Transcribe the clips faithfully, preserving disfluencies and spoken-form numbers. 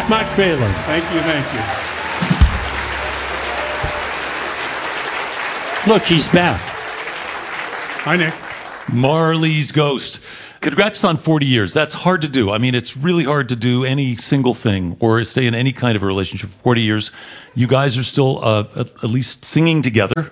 Mark Phelan. Thank you, thank you. Look, he's back. Hi, Nick. Marley's Ghost. Congrats on forty years. That's hard to do. I mean, it's really hard to do any single thing or stay in any kind of a relationship for forty years. You guys are still uh, at, at least singing together,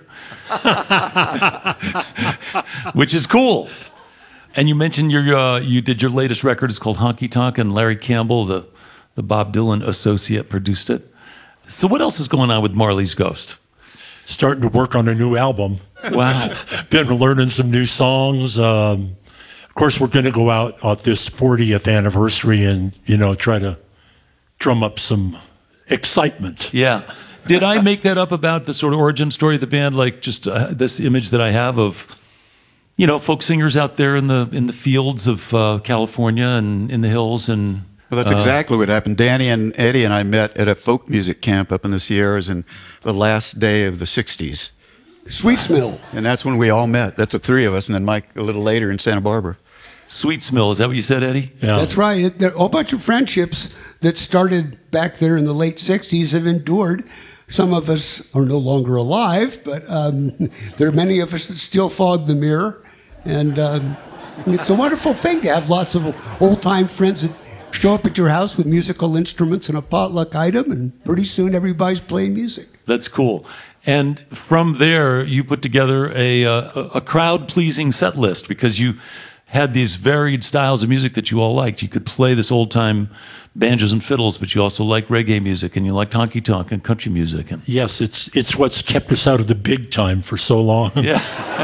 which is cool. And you mentioned your uh, you did your latest record. It's called Honky Tonk, and Larry Campbell, the, the Bob Dylan associate, produced it. So what else is going on with Marley's Ghost? Starting to work on a new album. Wow. Been learning some new songs. Um, of course, we're going to go out on this fortieth anniversary and, you know, try to drum up some excitement. Yeah. Did I make that up about the sort of origin story of the band? Like just uh, this image that I have of, you know, folk singers out there in the in the fields of uh, California and in the hills. And well, that's uh, exactly what happened. Danny and Eddie and I met at a folk music camp up in the Sierras in the last day of the sixties. Sweetsmill. And that's when we all met. That's the three of us, and then Mike a little later in Santa Barbara. Sweetsmill, is that what you said, Eddie? Yeah. That's right. There are a whole bunch of friendships that started back there in the late sixties have endured. Some of us are no longer alive, but um, there are many of us that still fog the mirror. And um, it's a wonderful thing to have lots of old-time friends that show up at your house with musical instruments and a potluck item, and pretty soon everybody's playing music. That's cool. And from there, you put together a, uh, a crowd-pleasing set list because you had these varied styles of music that you all liked. You could play this old-time banjos and fiddles, but you also liked reggae music, and you liked honky tonk and country music. And yes, it's it's what's kept us out of the big time for so long. Yeah.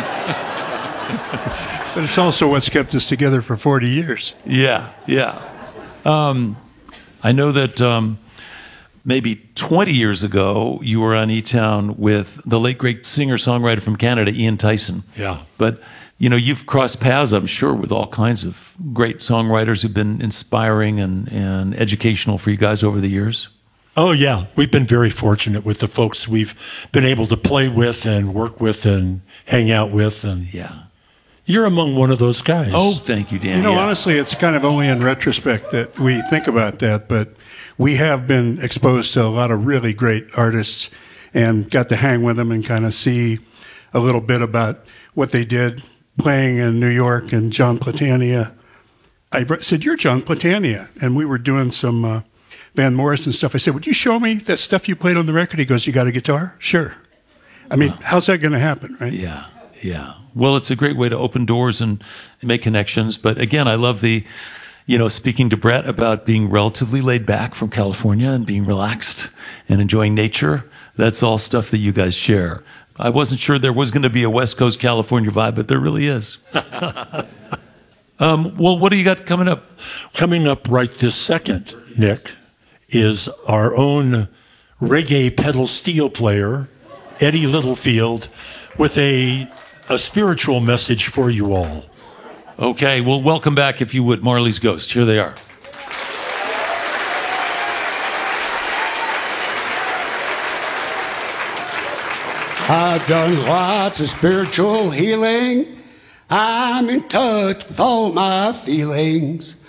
But it's also what's kept us together for forty years. Yeah, yeah. Um, I know that um, maybe twenty years ago, you were on E-Town with the late, great singer-songwriter from Canada, Ian Tyson. Yeah. But, you know, you've crossed paths, I'm sure, with all kinds of great songwriters who've been inspiring and, and educational for you guys over the years. Oh, yeah. We've been very fortunate with the folks we've been able to play with and work with and hang out with. And yeah. You're among one of those guys. Oh, thank you, Dan. You know, yeah. honestly, it's kind of only in retrospect that we think about that, but we have been exposed to a lot of really great artists and got to hang with them and kind of see a little bit about what they did playing in New York. And John Platania, I said, "You're John Platania," and we were doing some uh, Van Morrison stuff. I said, "Would you show me that stuff you played on the record?" He goes, "You got a guitar?" "Sure." I mean, wow. How's that going to happen, right? Yeah. Yeah. Well, it's a great way to open doors and make connections. But again, I love the, you know, speaking to Brett about being relatively laid back from California and being relaxed and enjoying nature. That's all stuff that you guys share. I wasn't sure there was going to be a West Coast California vibe, but there really is. um, well, what do you got coming up? Coming up right this second, Nick, is our own reggae pedal steel player, Eddie Littlefield, with a a spiritual message for you all. Okay, well, welcome back, if you would, Marley's Ghost. Here they are. I've done lots of spiritual healing. I'm in touch with all my feelings.